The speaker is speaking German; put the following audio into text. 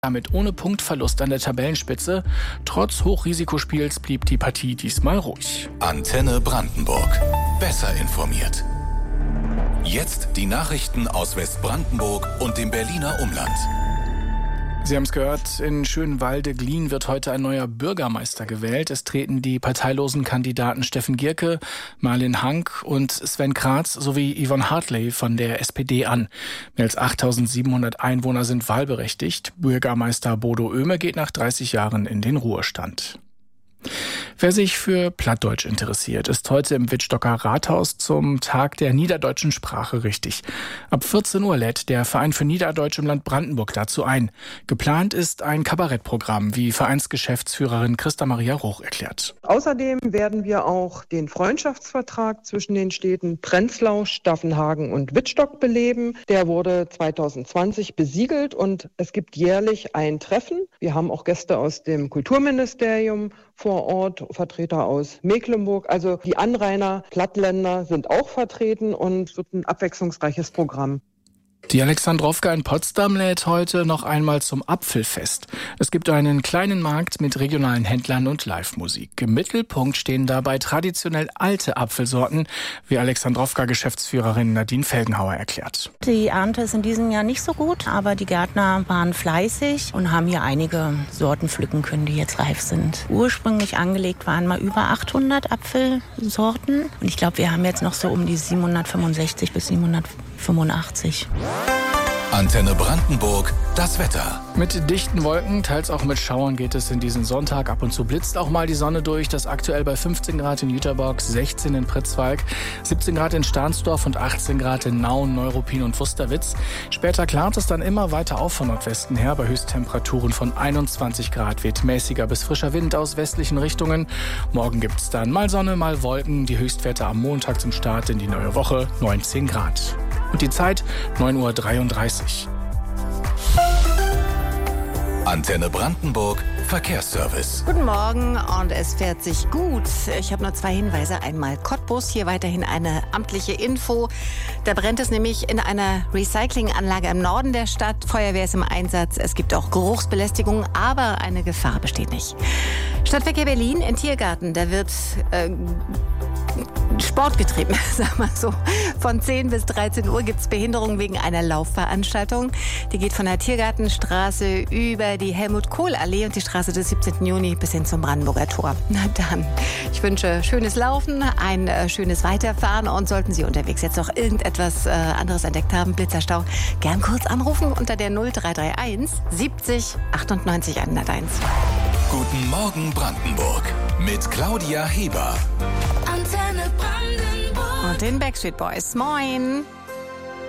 Damit ohne Punktverlust an der Tabellenspitze. Trotz Hochrisikospiels blieb die Partie diesmal ruhig. Antenne Brandenburg. Besser informiert. Jetzt die Nachrichten aus Westbrandenburg und dem Berliner Umland. Sie haben es gehört, in Schönwalde-Glien wird heute ein neuer Bürgermeister gewählt. Es treten die parteilosen Kandidaten Steffen Gierke, Marlin Hank und Sven Kratz sowie Yvonne Hartley von der SPD an. Mehr als 8.700 Einwohner sind wahlberechtigt. Bürgermeister Bodo Oehme geht nach 30 Jahren in den Ruhestand. Wer sich für Plattdeutsch interessiert, ist heute im Wittstocker Rathaus zum Tag der niederdeutschen Sprache richtig. Ab 14 Uhr lädt der Verein für Niederdeutsch im Land Brandenburg dazu ein. Geplant ist ein Kabarettprogramm, wie Vereinsgeschäftsführerin Christa Maria Roch erklärt. Außerdem werden wir auch den Freundschaftsvertrag zwischen den Städten Prenzlau, Staffenhagen und Wittstock beleben. Der wurde 2020 besiegelt und es gibt jährlich ein Treffen. Wir haben auch Gäste aus dem Kulturministerium vor Ort, Vertreter aus Mecklenburg. Also die Anrainer, Plattländer sind auch vertreten und es wird ein abwechslungsreiches Programm. Die Alexandrowka in Potsdam lädt heute noch einmal zum Apfelfest. Es gibt einen kleinen Markt mit regionalen Händlern und Live-Musik. Im Mittelpunkt stehen dabei traditionell alte Apfelsorten, wie Alexandrowka-Geschäftsführerin Nadine Felgenhauer erklärt. Die Ernte ist in diesem Jahr nicht so gut, aber die Gärtner waren fleißig und haben hier einige Sorten pflücken können, die jetzt reif sind. Ursprünglich angelegt waren mal über 800 Apfelsorten und ich glaube, wir haben jetzt noch so um die 765 bis 785. Antenne Brandenburg, das Wetter. Mit dichten Wolken, teils auch mit Schauern geht es in diesen Sonntag. Ab und zu blitzt auch mal die Sonne durch. Das aktuell bei 15 Grad in Jüterbock, 16 in Pritzwalk, 17 Grad in Stahnsdorf und 18 Grad in Nauen, Neuruppin und Wusterwitz. Später klart es dann immer weiter auf von Nordwesten her. Bei Höchsttemperaturen von 21 Grad weht mäßiger bis frischer Wind aus westlichen Richtungen. Morgen gibt es dann mal Sonne, mal Wolken. Die Höchstwerte am Montag zum Start in die neue Woche 19 Grad. Und die Zeit 9.33 Uhr. Antenne Brandenburg, Verkehrsservice. Guten Morgen und es fährt sich gut. Ich habe nur 2 Hinweise. Einmal Cottbus, hier weiterhin eine amtliche Info. Da brennt es nämlich in einer Recyclinganlage im Norden der Stadt. Feuerwehr ist im Einsatz. Es gibt auch Geruchsbelästigung, aber eine Gefahr besteht nicht. Stadtverkehr Berlin, in Tiergarten, da wird Sport getrieben, sagen wir so. Von 10 bis 13 Uhr gibt es Behinderung wegen einer Laufveranstaltung. Die geht von der Tiergartenstraße über die Helmut-Kohl-Allee und die Straße des 17. Juni bis hin zum Brandenburger Tor. Na dann, ich wünsche schönes Laufen, ein schönes Weiterfahren und sollten Sie unterwegs jetzt noch irgendetwas anderes entdeckt haben, Blitzerstau, gern kurz anrufen unter der 0331 70 98 101. Guten Morgen Brandenburg mit Claudia Heber. Antenne Brandenburg. Und den Backstreet Boys. Moin.